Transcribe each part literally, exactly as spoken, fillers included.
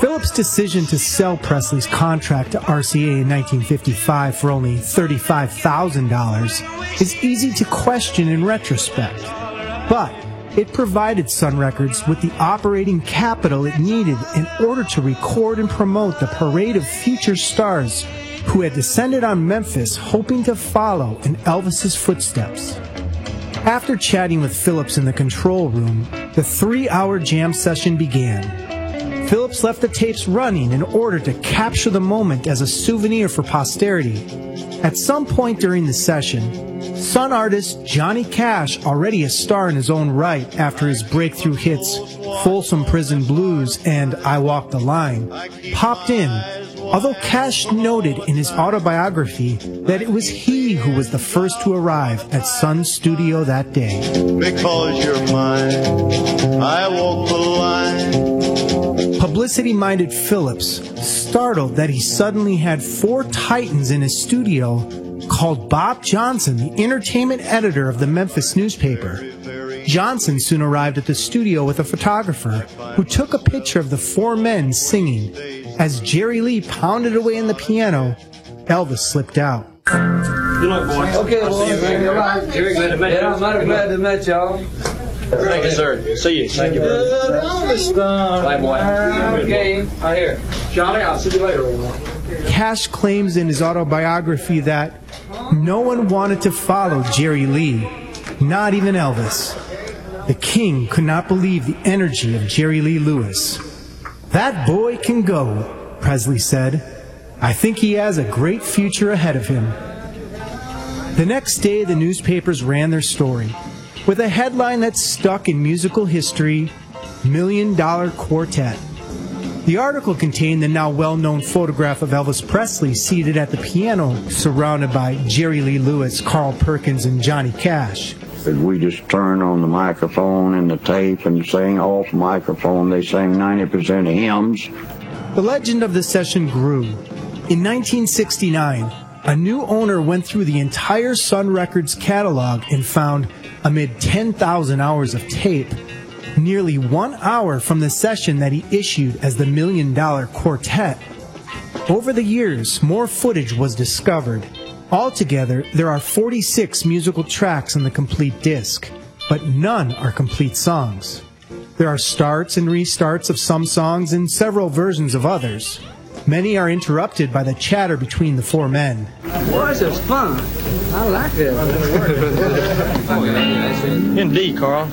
Phillips' decision to sell Presley's contract to R C A in nineteen fifty-five for only thirty-five thousand dollars is easy to question in retrospect, but it provided Sun Records with the operating capital it needed in order to record and promote the parade of future stars who had descended on Memphis hoping to follow in Elvis's footsteps. After chatting with Phillips in the control room, the three-hour jam session began. Phillips left the tapes running in order to capture the moment as a souvenir for posterity. At some point during the session, Sun artist Johnny Cash, already a star in his own right after his breakthrough hits Folsom Prison Blues and I Walk the Line, popped in, although Cash noted in his autobiography that it was he who was the first to arrive at Sun's studio that day. Because you're mine, I walk the line. Publicity-minded Phillips, startled that he suddenly had four titans in his studio, called Bob Johnson, the entertainment editor of the Memphis newspaper. Johnson soon arrived at the studio with a photographer who took a picture of the four men singing. As Jerry Lee pounded away on the piano, Elvis slipped out. Good luck, boys. Okay, boys. Very glad to meet you. Yeah, I'm mighty glad to meet y'all. Thank you, sir. See you. Thank you very much. Bye, boy. Okay, right here. Johnny, I'll see you later. Cash claims in his autobiography that no one wanted to follow Jerry Lee, not even Elvis. The king could not believe the energy of Jerry Lee Lewis. "That boy can go," Presley said. "I think he has a great future ahead of him." The next day, the newspapers ran their story with a headline that stuck in musical history, Million Dollar Quartet. The article contained the now well-known photograph of Elvis Presley seated at the piano, surrounded by Jerry Lee Lewis, Carl Perkins, and Johnny Cash. We just turn on the microphone and the tape and sing off microphone. They sang ninety percent of hymns. The legend of the session grew. In nineteen sixty-nine, a new owner went through the entire Sun Records catalog and found, amid ten thousand hours of tape, nearly one hour from the session that he issued as the Million Dollar Quartet. Over the years, more footage was discovered. Altogether, there are forty-six musical tracks on the complete disc, but none are complete songs. There are starts and restarts of some songs and several versions of others. Many are interrupted by the chatter between the four men. Boy, this is fun. I like this. Indeed, Carl.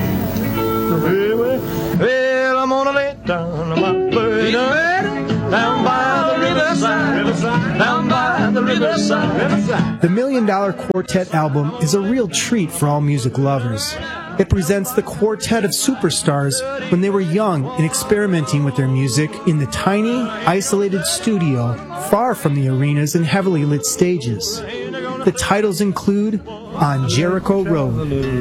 Well, I'm gonna lay down my burden down by the riverside, down by the riverside. The Million Dollar Quartet album is a real treat for all music lovers. It presents the quartet of superstars when they were young and experimenting with their music in the tiny, isolated studio far from the arenas and heavily lit stages. The titles include On Jericho Road,